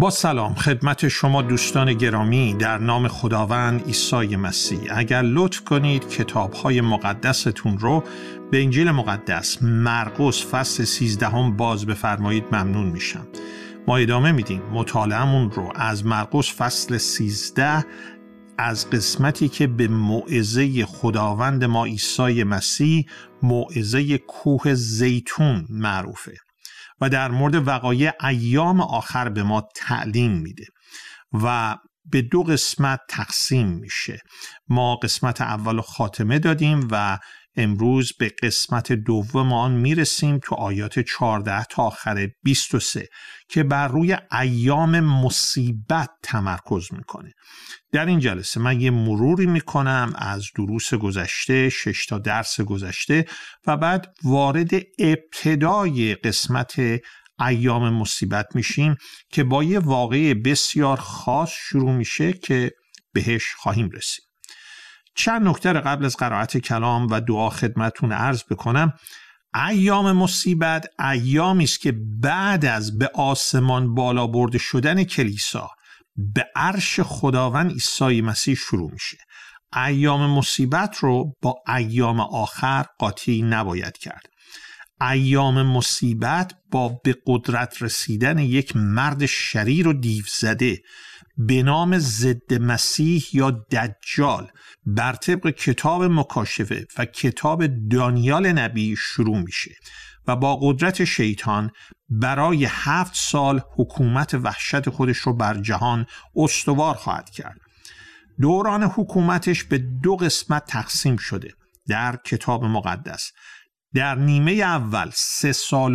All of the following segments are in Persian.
با سلام خدمت شما دوستان گرامی در نام خداوند عیسی مسیح. اگر لطف کنید کتاب‌های مقدستون رو به انجیل مقدس مرقس فصل 13 باز بفرمایید ممنون میشم. ما ادامه میدیم مطالعه‌مون رو از مرقس فصل 13 از قسمتی که به موعظه خداوند ما عیسی مسیح، موعظه کوه زیتون معروفه و در مورد وقایع ایام آخر به ما تعلیم میده و به دو قسمت تقسیم میشه. ما قسمت اول خاتمه دادیم و امروز به قسمت دوم آن میرسیم تو آیات 14 تا آخر 23 که بر روی ایام مصیبت تمرکز میکنه. در این جلسه من یه مروری میکنم از دروس گذشته، 6 تا درس گذشته و بعد وارد ابتدای قسمت ایام مصیبت میشیم که با یه واقعه بسیار خاص شروع میشه که بهش خواهیم رسید. چند نکته قبل از قرائت کلام و دعا خدمتون عرض بکنم. ایام مصیبت ایامی است که بعد از به آسمان بالا برده شدن کلیسا به عرش خداوند عیسی مسیح شروع میشه. ایام مصیبت رو با ایام آخر قاطی نباید کرد. ایام مصیبت با به قدرت رسیدن یک مرد شریر و دیو زده به نام ضد مسیح یا دجال بر طبق کتاب مکاشفه و کتاب دانیال نبی شروع میشه و با قدرت شیطان برای 7 سال حکومت وحشت خودش رو بر جهان استوار خواهد کرد. دوران حکومتش به 2 قسمت تقسیم شده در کتاب مقدس. در نیمه اول 3.5 سال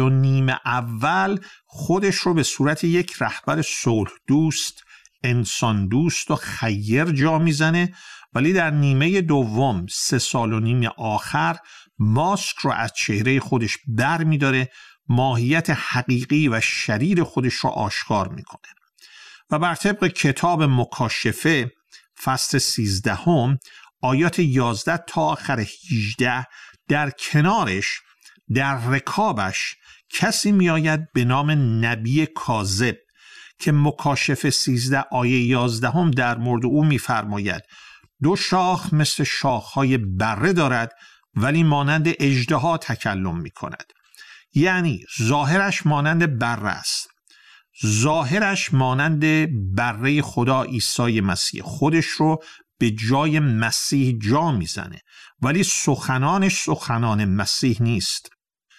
اول خودش رو به صورت یک رهبر صلح دوست، انسان دوست و خیر جا میزنه، ولی در نیمه دوم 3.5 سال آخر ماسک رو از چهره خودش بر میداره، ماهیت حقیقی و شریر خودش رو آشکار میکنه و بر طبق کتاب مکاشفه فصل 13 آیات 11 تا آخر 18 در کنارش در رکابش کسی میآید به نام نبی کاذب که مکاشفه 13 آیه 11 در مورد او می‌فرماید 2 شاخ مثل شاخهای بره دارد ولی مانند اژدها تکلم می‌کند. یعنی ظاهرش مانند بره است، ظاهرش مانند بره خدا عیسی مسیح، خودش رو به جای مسیح جا میزنه، ولی سخنانش سخنان مسیح نیست،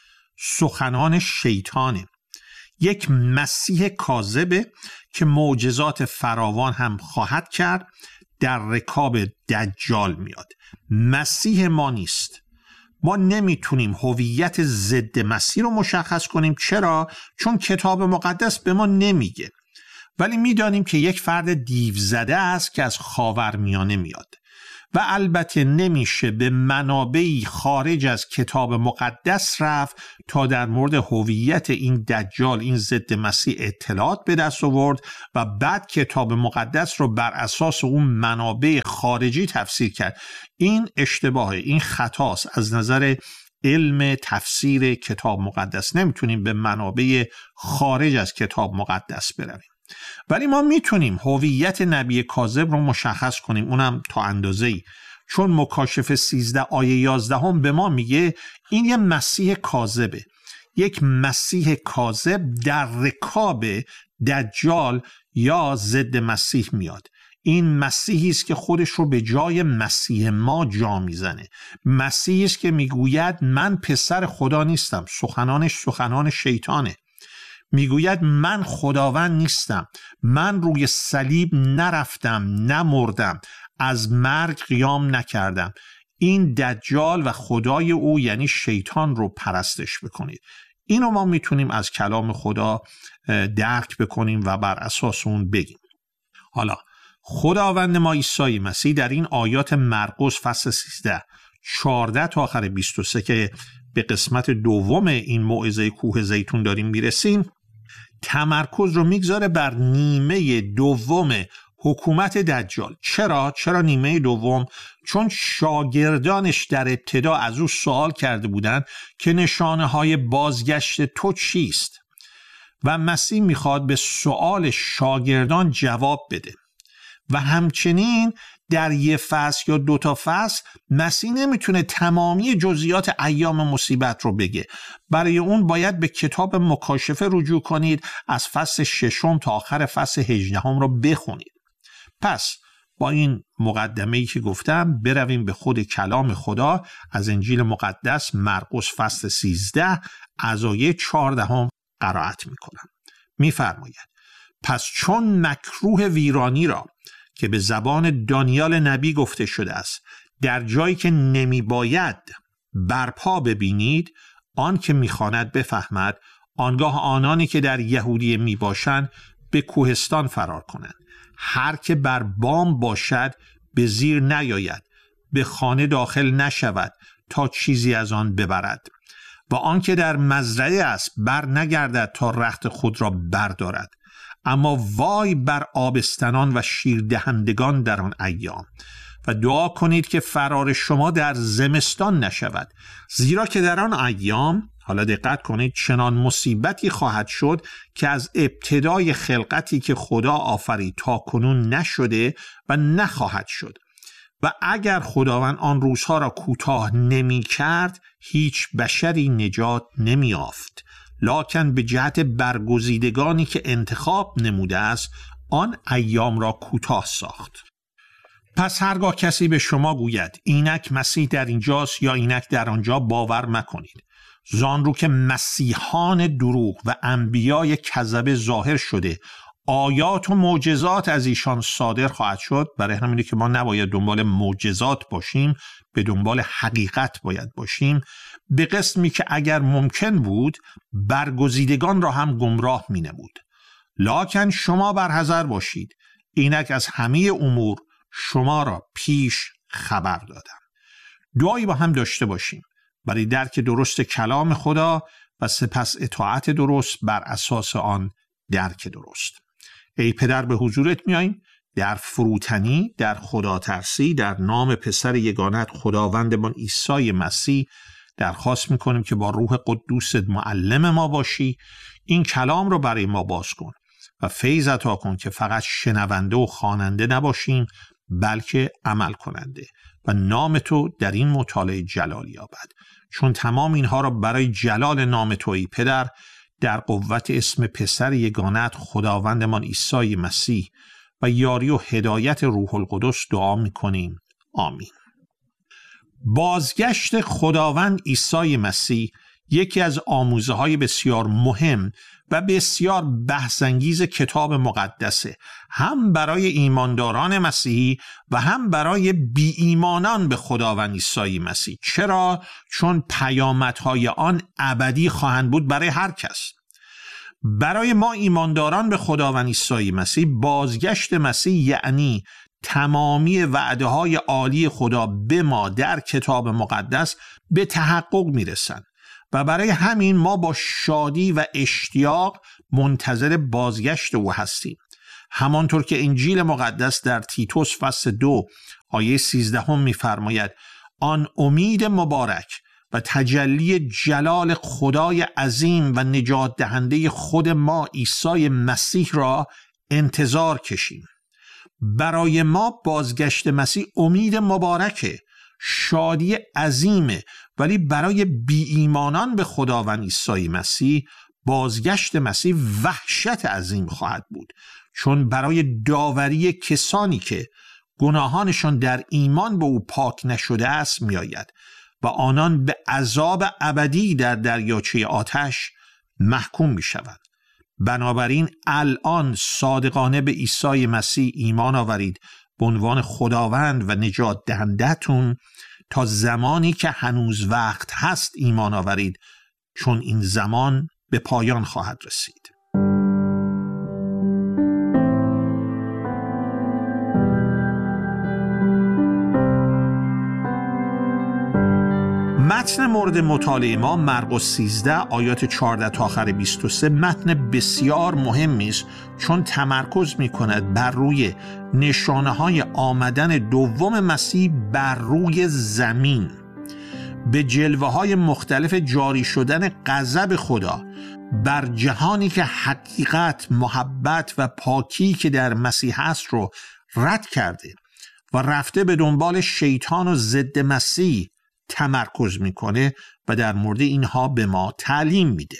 سخنان شیطانه. یک مسیح کاذبه که معجزات فراوان هم خواهد کرد، در رکاب دجال میاد. مسیح ما نیست. ما نمیتونیم هویت ضد مسیح رو مشخص کنیم. چرا؟ چون کتاب مقدس به ما نمیگه، ولی میدانیم که یک فرد دیو زده است که از خاورمیانه میاد و البته نمیشه به منابعی خارج از کتاب مقدس رفت تا در مورد هویت این دجال، این ضد مسیح اطلاعات به دست آورد و بعد کتاب مقدس رو بر اساس اون منابع خارجی تفسیر کرد. این اشتباهه، این خطاست. از نظر علم تفسیر کتاب مقدس نمیتونیم به منابع خارج از کتاب مقدس برویم، ولی ما میتونیم هویت نبی کاذب رو مشخص کنیم، اونم تا اندازه‌ای، چون مکاشفه 13 آیه 11 به ما میگه این یه مسیح کاذبه. یک مسیح کاذب در رکاب دجال یا ضد مسیح میاد. این مسیحی است که خودش رو به جای مسیح ما جا میزنه، مسیحی است که میگوید من پسر خدا نیستم، سخنانش سخنان شیطانه. میگوید من خداوند نیستم، من روی صلیب نرفتم، نمردم، از مرگ قیام نکردم. این دجال و خدای او یعنی شیطان رو پرستش بکنید. اینو ما میتونیم از کلام خدا درک بکنیم و بر اساس اون بگیم. حالا خداوند ما عیسی مسیح در این آیات مرقس فصل 13 14 تا آخر 23 که به قسمت دوم این موعظه کوه زیتون داریم میرسیم، تمرکز رو میگذاره بر نیمه دوم حکومت دجال. چرا نیمه دوم؟ چون شاگردانش در ابتدا از او سوال کرده بودند که نشانه های بازگشت تو چیست؟ و مسیح میخواد به سؤال شاگردان جواب بده و همچنین در یه فصل یا 2 فصل مسیح نمیتونه تمامی جزئیات ایام مصیبت رو بگه. برای اون باید به کتاب مکاشفه رجوع کنید، از فصل 6 تا آخر فصل 18 رو بخونید. پس با این مقدمه‌ای که گفتم برویم به خود کلام خدا از انجیل مقدس مرقس فصل 13 از آیه 14 قرائت میکنم. میفرماید: پس چون مکروه ویرانی را که به زبان دانیال نبی گفته شده است در جایی که نمی باید برپا ببینید، آن که میخواند بفهمد، آنگاه آنانی که در یهودیه می باشند به کوهستان فرار کنند. هر که بر بام باشد به زیر نیاید، به خانه داخل نشود تا چیزی از آن ببرد، و آن که در مزرعه است بر نگردد تا رخت خود را بردارد. اما وای بر آبستنان و شیردهندگان در آن ایام، و دعا کنید که فرار شما در زمستان نشود، زیرا که در آن ایام، حالا دقت کنید، چنان مصیبتی خواهد شد که از ابتدای خلقتی که خدا آفرید تا کنون نشده و نخواهد شد. و اگر خداوند آن روزها را کوتاه نمی کرد، هیچ بشری نجات نمی یافت. لکن به جهت برگزیدگانی که انتخاب نموده است، آن ایام را کوتاه ساخت. پس هرگاه کسی به شما گوید اینک مسیح در اینجاست یا اینک در آنجا، باور مکنید. زان رو که مسیحان دروغ و انبیای کذب ظاهر شده، آیات و معجزات از ایشان صادر خواهد شد. برای همینه که ما نباید دنبال معجزات باشیم، به دنبال حقیقت باید باشیم، به قسمی که اگر ممکن بود برگزیدگان را هم گمراه می نمود. لکن شما برحذر باشید، اینک از همه امور شما را پیش خبر دادم. دعایی با هم داشته باشیم برای درک درست کلام خدا و سپس اطاعت درست بر اساس آن درک درست. ای پدر، به حضورت میاییم در فروتنی، در خدا ترسی، در نام پسر یگانت خداوندمان عیسی مسیح درخواست میکنیم که با روح قدوست معلم ما باشی، این کلام رو برای ما باز کن و فیض عطا کن که فقط شنونده و خواننده نباشیم، بلکه عمل کننده، و نام تو در این مطالعه جلال یابد. چون تمام اینها را برای جلال نام تو ای پدر، در قوت اسم پسر یگانت خداوندمان عیسی مسیح و یاری و هدایت روح القدس دعا میکنیم. آمین. بازگشت خداوند عیسی مسیح یکی از آموزه‌های بسیار مهم و بسیار بحث‌انگیز کتاب مقدسه، هم برای ایمانداران مسیحی و هم برای بی ایمانان به خداوند عیسی مسیح. چرا؟ چون پیامدهای آن ابدی خواهند بود برای هر کس. برای ما ایمانداران به خداوند عیسی مسیح، بازگشت مسیح یعنی تمامی وعده‌های عالی خدا به ما در کتاب مقدس به تحقق میرسند و برای همین ما با شادی و اشتیاق منتظر بازگشت او هستیم. همانطور که انجیل مقدس در تیتوس فصل 2 آیه 13 می‌فرماید: آن امید مبارک و تجلی جلال خدای عظیم و نجات دهنده خود ما عیسی مسیح را انتظار کشیم. برای ما بازگشت مسیح امید مبارکه، شادی عظیمه، ولی برای بی ایمانان به خداوند عیسی مسیح بازگشت مسیح وحشت عظیم خواهد بود، چون برای داوری کسانی که گناهانشان در ایمان به او پاک نشده است می آید و آنان به عذاب ابدی در دریاچه آتش محکوم می شوند. بنابراین الان صادقانه به عیسی مسیح ایمان آورید به عنوان خداوند و نجات دهنده‌تون، تا زمانی که هنوز وقت هست ایمان آورید، چون این زمان به پایان خواهد رسید. متن مورد مطالعه ما مرقس 13 آیات 14 تا آخر 23 متن بسیار مهمی است، چون تمرکز می‌کند بر روی نشانه‌های آمدن دوم مسیح بر روی زمین، به جلوه‌های مختلف جاری شدن غضب خدا بر جهانی که حقیقت، محبت و پاکی که در مسیح است رو رد کرده و رفته به دنبال شیطان و ضد مسیح تمرکز میکنه و در مورد اینها به ما تعلیم میده.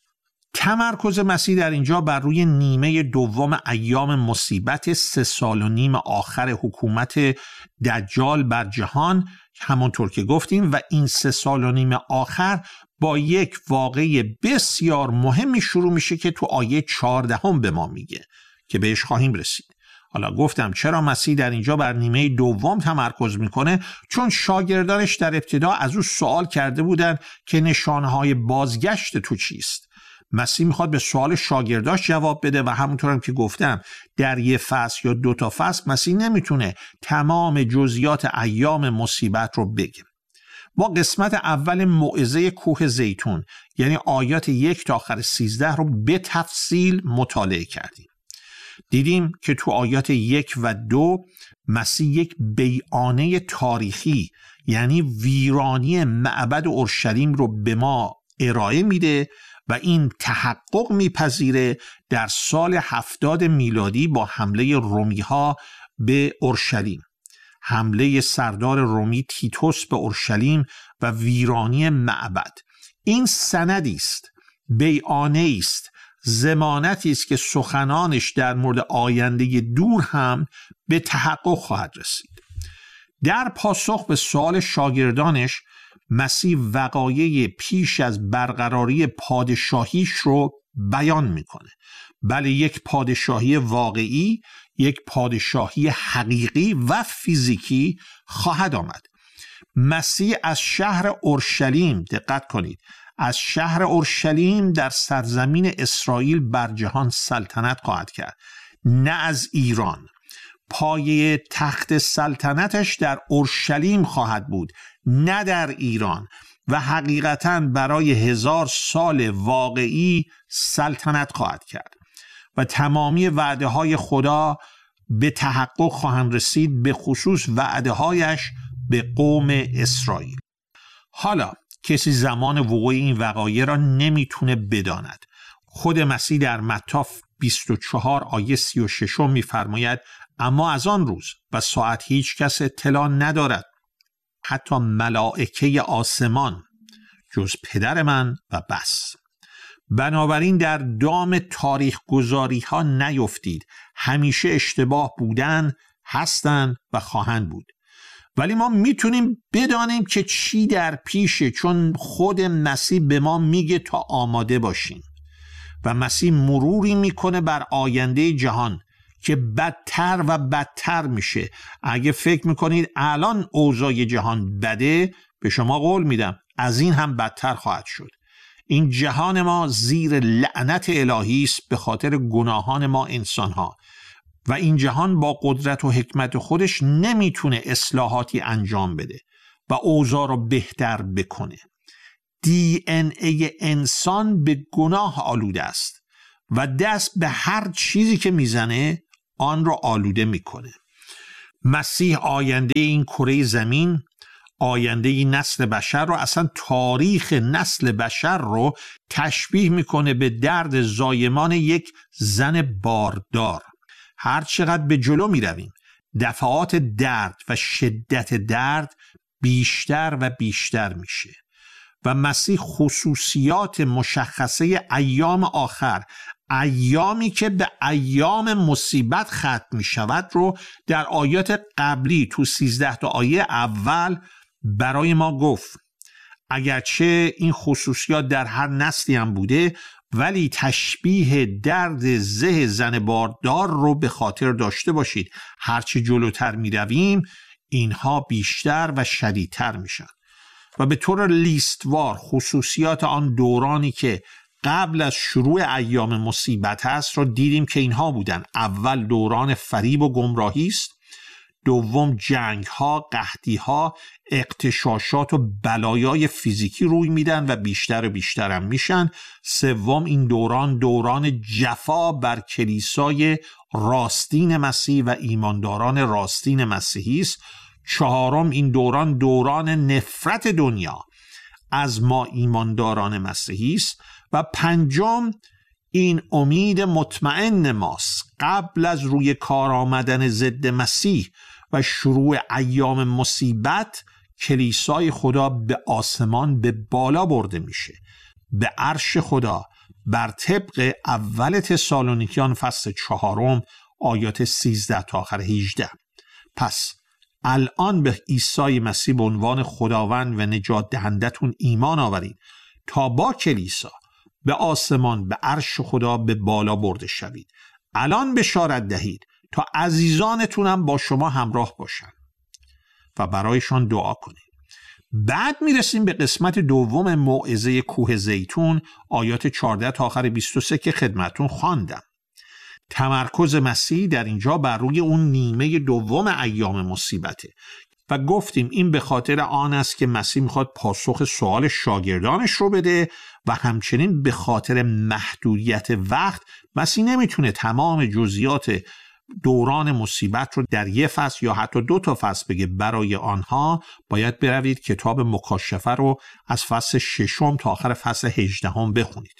تمرکز مسیح در اینجا بر روی نیمه دوم ایام مصیبت 3.5 سال آخر حکومت دجال بر جهان، همونطور که گفتیم، و این 3.5 سال آخر با یک واقعه بسیار مهمی شروع میشه که تو آیه 14 به ما میگه که بهش خواهیم رسید. حالا گفتم چرا مسیح در اینجا بر نیمه دوم تمرکز میکنه؟ چون شاگردانش در ابتدا از او سوال کرده بودن که نشانهای بازگشت تو چیست. مسیح میخواد به سوال شاگرداش جواب بده و همونطور هم که گفتم در یه فصل یا 2 تا فصل مسیح نمیتونه تمام جزئیات ایام مصیبت رو بگه. ما قسمت اول موعظه کوه زیتون یعنی آیات 1 تا آخر 13 رو به تفصیل مطالعه کردیم. دیدیم که تو آیات 1 و 2 مسیح یک بیانیه تاریخی یعنی ویرانی معبد اورشلیم رو به ما ارائه میده و این تحقق میپذیره در سال 70 میلادی با حمله رومی‌ها به اورشلیم، حمله سردار رومی تیتوس به اورشلیم و ویرانی معبد. این سندی است، بیانیه است، ضمانتی است که سخنانش در مورد آینده دور هم به تحقق خواهد رسید. در پاسخ به سوال شاگردانش مسیح وقایع پیش از برقراری پادشاهیش رو بیان میکنه. بله، یک پادشاهی واقعی، یک پادشاهی حقیقی و فیزیکی خواهد آمد. مسیح از شهر اورشلیم، دقت کنید، از شهر اورشلیم در سرزمین اسرائیل بر جهان سلطنت خواهد کرد، نه از ایران. پایه تخت سلطنتش در اورشلیم خواهد بود، نه در ایران، و حقیقتاً برای 1000 سال واقعی سلطنت خواهد کرد و تمامی وعده های خدا به تحقق خواهند رسید، به خصوص وعده هایش به قوم اسرائیل. حالا کسی زمان وقوع این وقایع را نمیتونه بداند. خود مسیح در متی 24 آیه 36 میفرماید اما از آن روز و ساعت هیچ کس اطلاع ندارد، حتی ملائکه آسمان، جز پدر من و بس. بنابراین در دام تاریخ گذاری ها نیفتید. همیشه اشتباه بودن، هستند و خواهند بود. ولی ما میتونیم بدانیم که چی در پیشه، چون خود مسیح به ما میگه تا آماده باشیم. و مسیح مروری میکنه بر آینده جهان که بدتر و بدتر میشه. اگه فکر میکنید الان اوضاع جهان بده، به شما قول میدم از این هم بدتر خواهد شد. این جهان ما زیر لعنت الهی است به خاطر گناهان ما انسانها و این جهان با قدرت و حکمت خودش نمیتونه اصلاحاتی انجام بده و اوضاع رو بهتر بکنه. DNA انسان به گناه آلوده است و دست به هر چیزی که میزنه آن رو آلوده میکنه. مسیح آینده این کره زمین، آینده این نسل بشر رو، اصلا تاریخ نسل بشر رو تشبیه میکنه به درد زایمان یک زن باردار. هر چقدر به جلو میرویم دفعات درد و شدت درد بیشتر و بیشتر میشه و مسیح خصوصیات مشخصه ایام آخر، ایامی که به ایام مصیبت ختم می شود رو در آیات قبلی تو 13 تا آیه اول برای ما گفت. اگرچه این خصوصیات در هر نسلی هم بوده، ولی تشبیه درد زه زن باردار رو به خاطر داشته باشید. هرچی جلوتر می رویم اینها بیشتر و شدیدتر میشن و به طور لیستوار خصوصیات آن دورانی که قبل از شروع ایام مصیبت هست رو دیدیم که اینها بودن. اول دوران فریب و گمراهی است، دوم جنگ ها، قحطی ها، اغتشاشات و بلایای فیزیکی روی میدن و بیشتر و بیشتر هم میشن. سوم این دوران جفا بر کلیسای راستین مسیح و ایمانداران راستین مسیحی است. چهارم این دوران نفرت دنیا از ما ایمانداران مسیحی است و پنجم، این امید مطمئن ماست قبل از روی کار آمدن ضد مسیح و شروع ایام مصیبت، کلیسای خدا به آسمان به بالا برده میشه، به عرش خدا، بر طبق اول تسالونیکیان فصل 4 آیات 13 تا آخر 18. پس الان به عیسی مسیح به عنوان خداوند و نجات دهندتون ایمان آورید تا با کلیسا به آسمان، به عرش خدا به بالا برده شوید. الان بشارت دهید تا عزیزانتونم با شما همراه باشن و برایشان دعا کنید. بعد میرسیم به قسمت دوم موعظه کوه زیتون، آیات 14 تا آخر 23 که خدمتون خواندم. تمرکز مسیح در اینجا بر روی اون نیمه دوم ایام مصیبته و گفتیم این به خاطر آن است که مسیح میخواد پاسخ سوال شاگردانش رو بده و همچنین به خاطر محدودیت وقت مسیح نمیتونه تمام جزئیات دوران مصیبت رو در یه فصل یا حتی 2 فصل بگه. برای آنها باید بروید کتاب مکاشفه رو از فصل 6 تا آخر فصل 18 بخونید.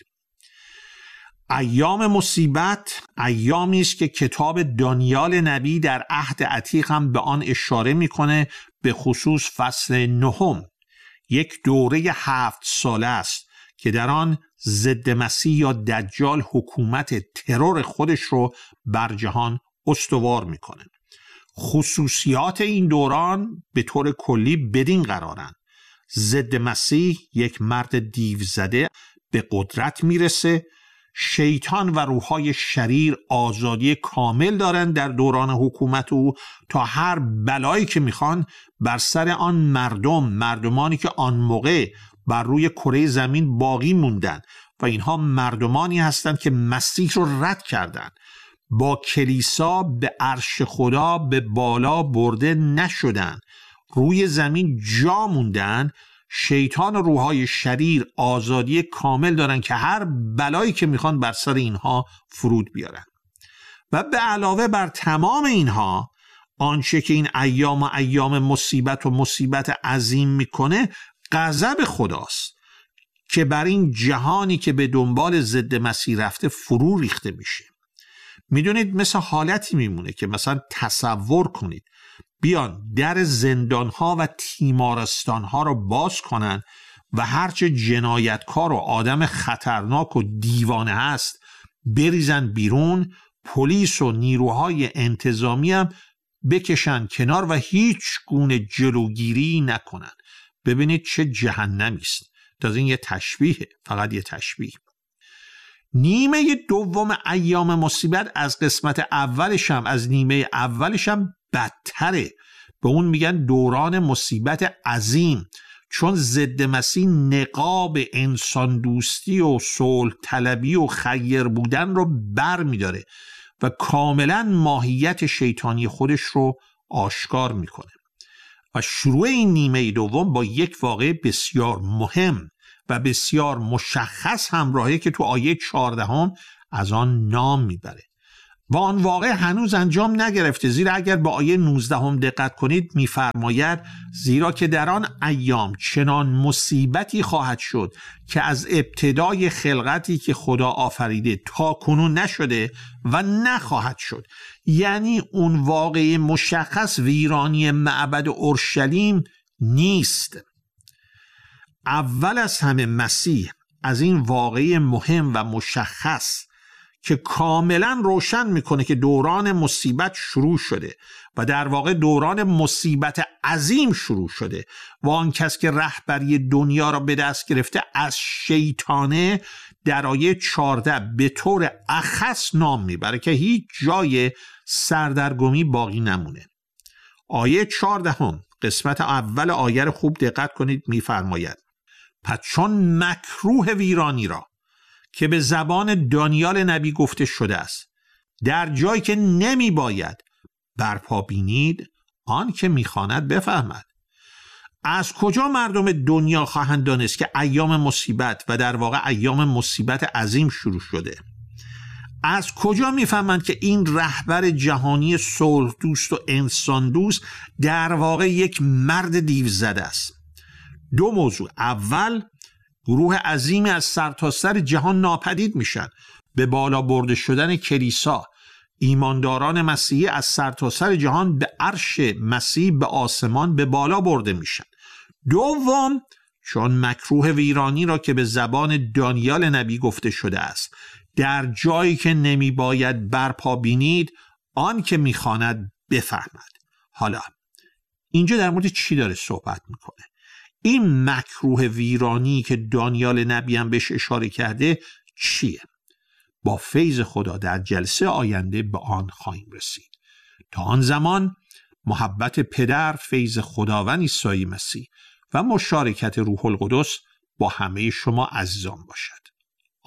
ایام مصیبت ایامی است که کتاب دانیال نبی در عهد عتیق هم به آن اشاره میکنه، به خصوص فصل 9. یک دوره 7 ساله است که در آن ضد مسیح یا دجال حکومت ترور خودش رو بر جهان استوار میکنه. خصوصیات این دوران به طور کلی بدین قرارن: ضد مسیح یک مرد دیو زده به قدرت میرسه، شیطان و روحای شریر آزادی کامل دارن در دوران حکومت او تا هر بلایی که میخوان بر سر آن مردمانی که آن موقع بر روی کره زمین باقی موندن و اینها مردمانی هستند که مسیح رو رد کردند، با کلیسا به عرش خدا به بالا برده نشدن، روی زمین جا موندن. شیطان و روحای شریر آزادی کامل دارن که هر بلایی که میخوان بر سر اینها فرود بیارن. و به علاوه بر تمام اینها، آنچه که این ایام مصیبت و مصیبت عظیم میکنه غضب خداست که بر این جهانی که به دنبال ضد مسیح رفته فرو ریخته میشه. میدونید مثل حالتی میمونه که مثلا تصور کنید بیان در زندانها و تیمارستانها رو باز کنن و هرچه جنایتکار و آدم خطرناک و دیوانه هست بریزن بیرون، پلیس و نیروهای انتظامی هم بکشن کنار و هیچ گونه جلوگیری نکنن. ببینید چه جهنمی است. تازه این یه تشبیهه، فقط یه تشبیه. نیمه دوم ایام مصیبت از قسمت اولش هم، از نیمه اولش هم بدتره. به اون میگن دوران مصیبت عظیم، چون ضد مسیح نقاب انسان دوستی و صلح طلبی و خیر بودن رو بر میداره و کاملا ماهیت شیطانی خودش رو آشکار میکنه. و شروع این نیمه دوم با یک واقعه بسیار مهم و بسیار مشخص همراهه که تو آیه 14 از آن نام میبره و آن واقع هنوز انجام نگرفته، زیرا اگر با آیه 19 دقت کنید میفرماید زیرا که در آن ایام چنان مصیبتی خواهد شد که از ابتدای خلقتی که خدا آفریده تا کنون نشده و نخواهد شد. یعنی اون واقع مشخص ویرانی معبد اورشلیم نیست. اول از همه مسیح از این واقعه مهم و مشخص که کاملا روشن میکنه که دوران مصیبت شروع شده و در واقع دوران مصیبت عظیم شروع شده و آن کس که رهبری دنیا را به دست گرفته از شیطانه، در آیه 14 به طور اخص نام میبره که هیچ جای سردرگمی باقی نمونه. آیه 14 قسمت اول آیه رو خوب دقت کنید، میفرماید پس چون مکروه ویرانی را که به زبان دانیال نبی گفته شده است در جایی که نمی باید برپا بینید، آن که میخواند بفهمد. از کجا مردم دنیا خواهند دانست که ایام مصیبت و در واقع ایام مصیبت عظیم شروع شده؟ از کجا میفهمند که این رهبر جهانی صلح دوست و انسان دوست در واقع یک مرد دیو زده است؟ 2 موضوع. اول، گروه عظیمی از سرتاسر جهان ناپدید میشن. به بالا برده شدن کلیسا، ایمانداران مسیحی از سرتاسر جهان به عرش مسیح به آسمان به بالا برده میشن. دوم، چون مکروه ویرانی را که به زبان دانیال نبی گفته شده است، در جایی که نمی باید برپا بینید آن که میخواند بفهمد. حالا اینجا در مورد چی داره صحبت میکنه؟ این مکروه ویرانی که دانیال نبی هم بهش اشاره کرده چیه؟ با فیض خدا در جلسه آینده به آن خواهیم رسید. تا آن زمان محبت پدر، فیض خداوند عیسی مسیح و مشارکت روح القدس با همه شما عزیزان باشد.